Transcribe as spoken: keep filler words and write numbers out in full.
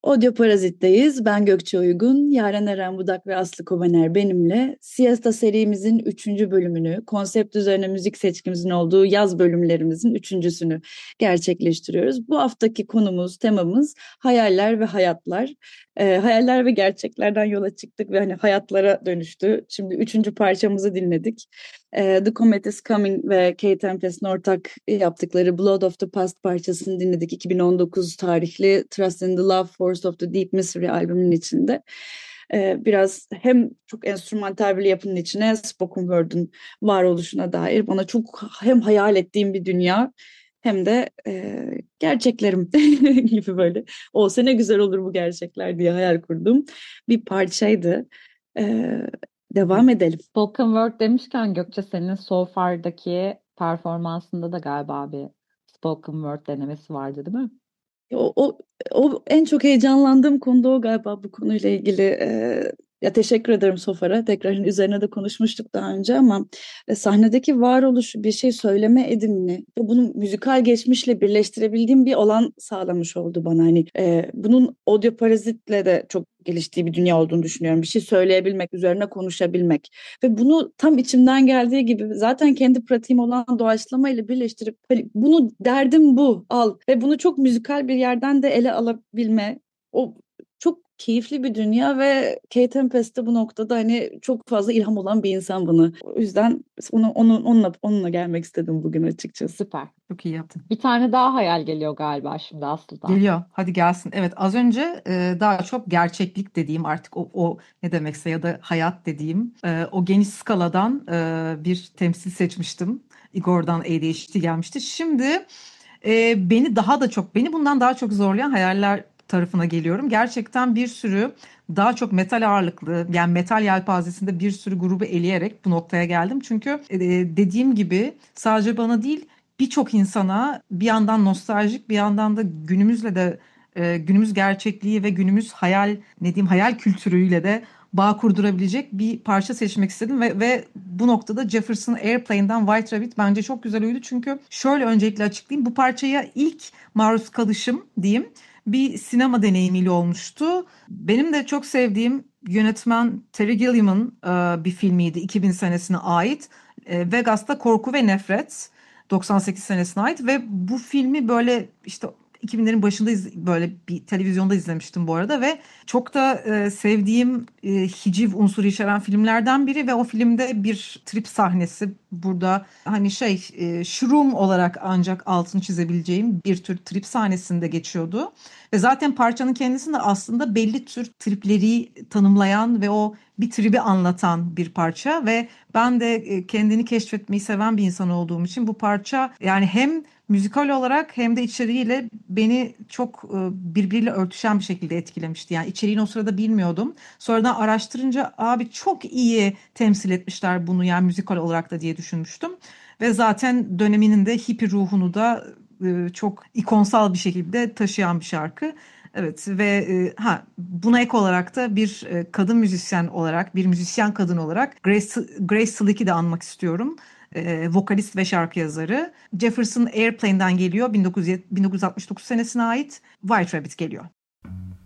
Audio Parazit'teyiz. Ben Gökçe Uygun, Yaren Eren Budak ve Aslı Kobaner benimle Siesta serimizin üçüncü bölümünü, konsept üzerine müzik seçkimizin olduğu yaz bölümlerimizin üçüncüsünü gerçekleştiriyoruz. Bu haftaki konumuz, temamız hayaller ve hayatlar. Ee, hayaller ve gerçeklerden yola çıktık ve hani hayatlara dönüştü. Şimdi üçüncü parçamızı dinledik. Ee, The Comet is Coming ve Kate Tempest'in ortak yaptıkları Blood of the Past parçasını dinledik. iki bin on dokuz tarihli Trust in the Love Force of the Deep Mystery albümünün içinde. Ee, biraz hem çok enstrümantal bir yapının içine spoken word'un varoluşuna dair bana çok hem hayal ettiğim bir dünya hem de e, gerçeklerim gibi böyle olsa ne güzel olur bu gerçekler diye hayal kurduğum bir parçaydı. Ee, devam edelim. Spoken Word demişken Gökçe senin So Far'daki performansında da galiba bir Spoken Word denemesi vardı değil mi? O, o, o en çok heyecanlandığım konu da o galiba bu konuyla ilgili. E, ya teşekkür ederim Sofar'a. Tekrar hani üzerine de konuşmuştuk daha önce ama e, sahnedeki varoluşu bir şey söyleme edimini ve bunu müzikal geçmişle birleştirebildiğim bir alan sağlamış oldu bana. Hani e, bunun audio parazitle de çok geliştiği bir dünya olduğunu düşünüyorum. Bir şey söyleyebilmek, üzerine konuşabilmek ve bunu tam içimden geldiği gibi zaten kendi pratiğim olan doğaçlama ile birleştirip hani bunu derdim bu al ve bunu çok müzikal bir yerden de ele alabilme o çok keyifli bir dünya ve Kate Tempest de bu noktada hani çok fazla ilham olan bir insan bana. O yüzden onu, onun, onunla, onunla gelmek istedim bugün açıkçası. Süper. Çok iyi yaptın. Bir tane daha hayal geliyor galiba şimdi Aslı'dan. Geliyor. Hadi gelsin. Evet, az önce e, daha çok gerçeklik dediğim artık o, o ne demekse ya da hayat dediğim e, o geniş skaladan e, bir temsil seçmiştim. Igor'dan A D H D gelmişti. Şimdi e, beni daha da çok, beni bundan daha çok zorlayan hayaller tarafına geliyorum. Gerçekten bir sürü daha çok metal ağırlıklı, yani metal yelpazesinde bir sürü grubu eleyerek bu noktaya geldim. Çünkü e, dediğim gibi sadece bana değil, birçok insana bir yandan nostaljik, bir yandan da günümüzle de e, günümüz gerçekliği ve günümüz hayal, ne diyeyim, hayal kültürüyle de bağ kurdurabilecek bir parça seçmek istedim ve, ve bu noktada Jefferson Airplane'den White Rabbit bence çok güzel uydu. Çünkü şöyle öncelikle açıklayayım, bu parçaya ilk maruz kalışım diyeyim bir sinema deneyimiyle olmuştu. Benim de çok sevdiğim yönetmen Terry Gilliam'ın e, bir filmiydi, iki bin senesine ait. E, Vegas'ta Korku ve Nefret, doksan sekiz senesine ait ve bu filmi böyle işte iki binlerin başında iz- böyle bir televizyonda izlemiştim bu arada ve çok da e, sevdiğim e, hiciv unsuru içeren filmlerden biri ve o filmde bir trip sahnesi, burada hani şey e, shroom olarak ancak altını çizebileceğim bir tür trip sahnesinde geçiyordu. Ve zaten parçanın kendisinde aslında belli tür tripleri tanımlayan ve o bir tribi anlatan bir parça ve ben de e, kendini keşfetmeyi seven bir insan olduğum için bu parça yani hem müzikal olarak hem de içeriğiyle beni çok e, birbiriyle örtüşen bir şekilde etkilemişti. Yani içeriğini o sırada bilmiyordum. Sonradan araştırınca abi çok iyi temsil etmişler bunu yani müzikal olarak da diye düşünmüştüm. Ve zaten döneminin de hippie ruhunu da e, çok ikonsal bir şekilde taşıyan bir şarkı. Evet ve e, ha buna ek olarak da bir e, kadın müzisyen olarak, bir müzisyen kadın olarak Grace, Grace Slick'i de anmak istiyorum. E, vokalist ve şarkı yazarı. Jefferson Airplane'den geliyor, bin dokuz yüz altmış dokuz senesine ait. White Rabbit geliyor.